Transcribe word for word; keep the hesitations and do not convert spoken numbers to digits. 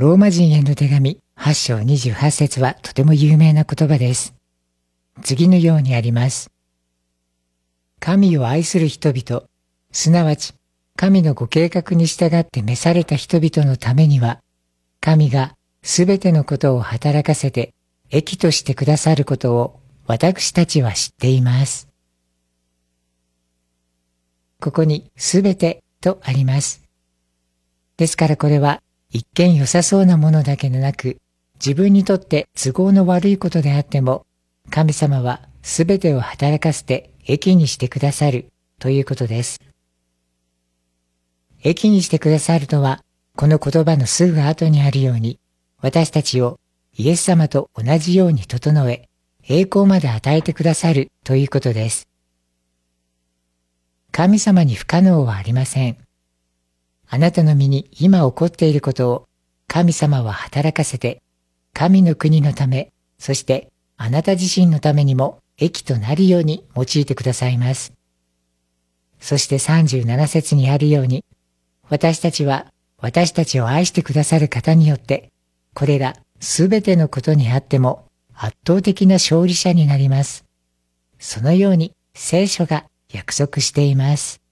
ローマ人への手紙はち章にじゅうはち節はとても有名な言葉です。次のようにあります。神を愛する人々、すなわち神のご計画に従って召された人々のためには、神がすべてのことを働かせて益としてくださることを私たちは知っています。ここにすべてとあります。ですからこれは一見良さそうなものだけでなく、自分にとって都合の悪いことであっても、神様はすべてを働かせて益にしてくださるということです。益にしてくださるとは、この言葉のすぐ後にあるように、私たちをイエス様と同じように整え、栄光まで与えてくださるということです。神様に不可能はありません。あなたの身に今起こっていることを神様は働かせて、神の国のため、そしてあなた自身のためにも益となるように用いてくださいます。そしてさんじゅうなな節にあるように、私たちは私たちを愛してくださる方によって、これらすべてのことにあっても圧倒的な勝利者になります。そのように聖書が約束しています。